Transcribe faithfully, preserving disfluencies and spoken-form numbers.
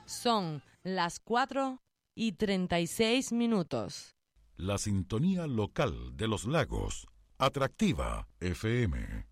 Son las cuatro y treinta y seis minutos. La sintonía local de los lagos, Atractiva F M.